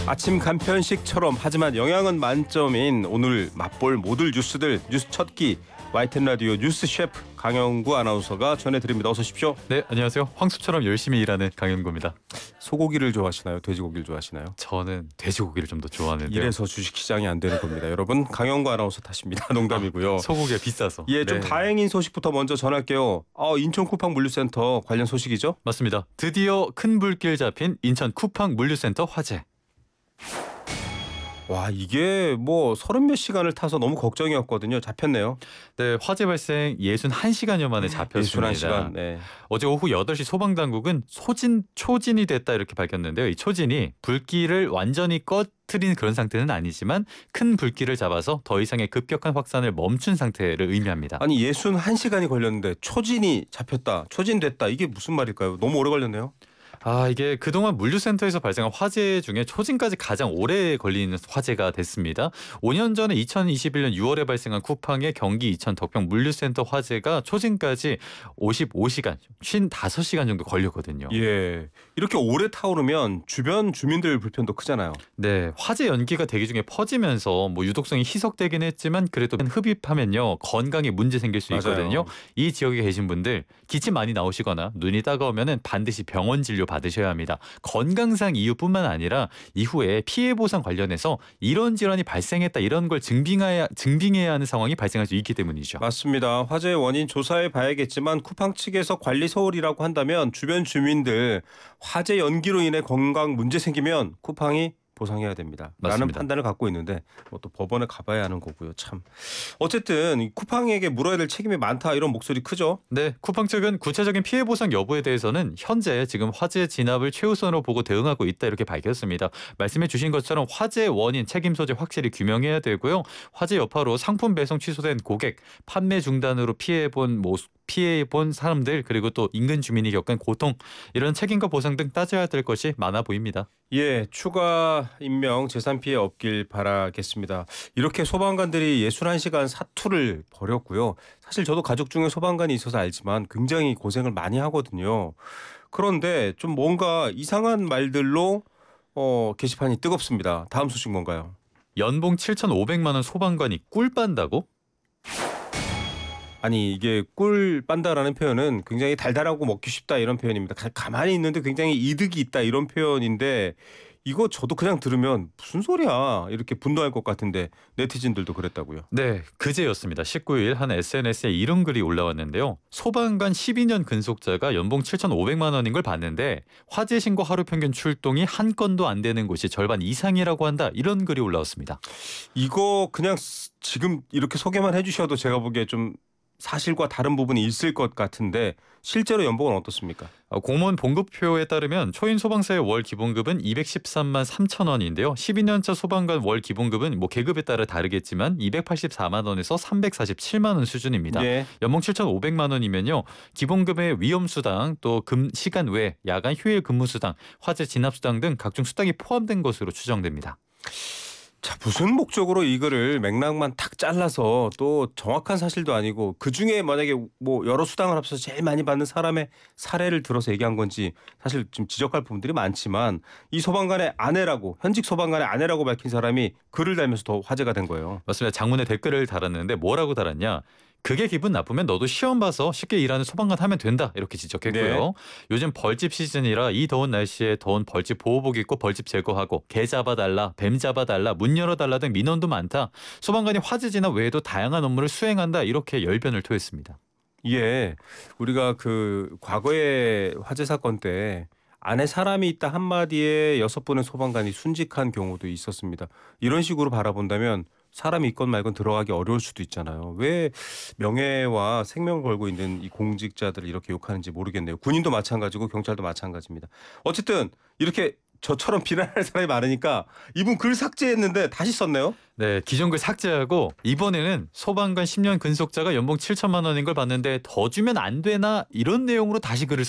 아침 간편식처럼 하지만 영양은 만점인 오늘 맛볼 모든 뉴스들 뉴스 첫 끼 YTN 라디오 뉴스 셰프 강영구 아나운서가 전해드립니다. 어서 오십시오. 네, 안녕하세요. 황수처럼 열심히 일하는 강영구입니다. 소고기를 좋아하시나요? 돼지고기를 좋아하시나요? 저는 돼지고기를 좀 더 좋아하는데요. 이래서 주식시장이 안 되는 겁니다. 여러분 강영구 아나운서 탓입니다. 농담이고요. 소고기가 비싸서. 예, 좀 네. 다행인 소식부터 먼저 전할게요. 인천 쿠팡 물류센터 관련 소식이죠? 맞습니다. 드디어 큰 불길 잡힌 인천 쿠팡 물류센터 화재. 와, 이게 뭐 30몇 시간을 타서 너무 걱정이었거든요. 잡혔네요. 네, 화재 발생 61시간여 만에 잡혔습니다. 61시간. 네. 어제 오후 8시 소방당국은 초진이 됐다 이렇게 밝혔는데요. 이 초진이 불길을 완전히 꺼트린 그런 상태는 아니지만 큰 불길을 잡아서 더 이상의 급격한 확산을 멈춘 상태를 의미합니다. 아니 61시간이 걸렸는데 초진이 잡혔다. 초진됐다. 이게 무슨 말일까요? 너무 오래 걸렸네요. 이게 그동안 물류센터에서 발생한 화재 중에 초진까지 가장 오래 걸리는 화재가 됐습니다. 5년 전에 2021년 6월에 발생한 쿠팡의 경기 이천 덕평 물류센터 화재가 초진까지 55시간, 55시간 정도 걸렸거든요. 예. 이렇게 오래 타오르면 주변 주민들 불편도 크잖아요. 네, 화재 연기가 대기 중에 퍼지면서 뭐 유독성이 희석되긴 했지만 그래도 흡입하면요 건강에 문제 생길 수 있거든요. 맞아요. 이 지역에 계신 분들 기침 많이 나오시거나 눈이 따가우면은 반드시 병원 진료 받으셔야 합니다. 건강상 이유뿐만 아니라 이후에 피해 보상 관련해서 이런 질환이 발생했다 이런 걸 증빙해야 하는 상황이 발생할 수 있기 때문이죠. 맞습니다. 화재의 원인 조사해 봐야겠지만 쿠팡 측에서 관리 소홀이라고 한다면 주변 주민들 화재 연기로 인해 건강 문제 생기면 쿠팡이 보상해야 됩니다. 라는 맞습니다. 판단을 갖고 있는데 또 법원에 가봐야 하는 거고요. 참. 어쨌든 이 쿠팡에게 물어야 될 책임이 많다 이런 목소리 크죠? 네, 쿠팡 측은 구체적인 피해 보상 여부에 대해서는 현재 지금 화재 진압을 최우선으로 보고 대응하고 있다 이렇게 밝혔습니다. 말씀해 주신 것처럼 화재 원인 책임 소재 확실히 규명해야 되고요. 화재 여파로 상품 배송 취소된 고객, 판매 중단으로 피해 본 사람들 그리고 또 인근 주민이 겪은 고통 이런 책임과 보상 등 따져야 될 것이 많아 보입니다. 예, 추가 인명 재산 피해 없길 바라겠습니다. 이렇게 소방관들이 61시간 사투를 벌였고요. 사실 저도 가족 중에 소방관이 있어서 알지만 굉장히 고생을 많이 하거든요. 그런데 좀 뭔가 이상한 말들로 게시판이 뜨겁습니다. 다음 소식 뭔가요? 연봉 7,500만 원 소방관이 꿀 빤다고? 아니 이게 꿀 빤다라는 표현은 굉장히 달달하고 먹기 쉽다 이런 표현입니다. 가만히 있는데 굉장히 이득이 있다 이런 표현인데 이거 저도 그냥 들으면 무슨 소리야 이렇게 분노할 것 같은데 네티즌들도 그랬다고요. 네, 그제였습니다. 19일 한 SNS에 이런 글이 올라왔는데요. 소방관 12년 근속자가 연봉 7,500만 원인 걸 봤는데 화재 신고 하루 평균 출동이 한 건도 안 되는 곳이 절반 이상이라고 한다. 이런 글이 올라왔습니다. 이거 그냥 지금 이렇게 소개만 해주셔도 제가 보기에 좀 사실과 다른 부분이 있을 것 같은데 실제로 연봉은 어떻습니까? 공무원 봉급표에 따르면 초임 소방사의 월 기본급은 213만 3천 원인데요. 12년차 소방관 월 기본급은 뭐 계급에 따라 다르겠지만 284만 원에서 347만 원 수준입니다. 네. 연봉 7,500만 원이면요. 기본급의 위험수당 또 시간 외 야간 휴일 근무수당, 화재 진압수당 등 각종 수당이 포함된 것으로 추정됩니다. 자, 무슨 목적으로 이거를 맥락만 탁 잘라서 또 정확한 사실도 아니고 그중에 만약에 뭐 여러 수당을 합쳐서 제일 많이 받는 사람의 사례를 들어서 얘기한 건지 사실 좀 지적할 부분들이 많지만 이 소방관의 아내라고 현직 소방관의 아내라고 밝힌 사람이 글을 달면서 더 화제가 된 거예요. 맞습니다. 장문에 댓글을 달았는데 뭐라고 달았냐. 그게 기분 나쁘면 너도 시험 봐서 쉽게 일하는 소방관 하면 된다 이렇게 지적했고요. 네. 요즘 벌집 시즌이라 이 더운 날씨에 더운 벌집 보호복 입고 벌집 제거하고 개 잡아달라 뱀 잡아달라 문 열어달라 등 민원도 많다. 소방관이 화재 진압 외에도 다양한 업무를 수행한다 이렇게 열변을 토했습니다. 예, 우리가 그 과거의 화재 사건 때 안에 사람이 있다 한마디에 6분의 소방관이 순직한 경우도 있었습니다. 이런 식으로 바라본다면 사람이 있건 말건 들어가기 어려울 수도 있잖아요. 왜 명예와 생명을 걸고 있는 이 공직자들을 이렇게 욕하는지 모르겠네요. 군인도 마찬가지고 경찰도 마찬가지입니다. 어쨌든 이렇게 저처럼 비난할 사람이 많으니까 이분 글 삭제했는데 다시 썼네요. 네, 기존 글 삭제하고 이번에는 소방관 10년 근속자가 연봉 7천만 원인 걸 봤는데 더 주면 안 되나 이런 내용으로 다시 글을